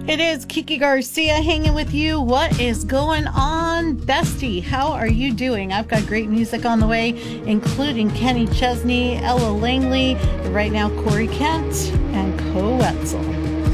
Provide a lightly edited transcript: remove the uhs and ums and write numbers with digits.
It is Kiki Garcia hanging with you. What is going on, bestie? How are you doing? I've got great music on the way, including Kenny Chesney, Ella Langley, right now Corey Kent, and Co Wetzel.